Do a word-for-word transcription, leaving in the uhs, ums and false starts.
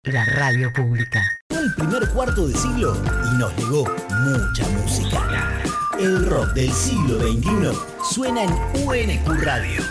La radio pública. El primer cuarto de siglo y nos legó mucha música. El rock del siglo veintiuno suena en U N Q Radio.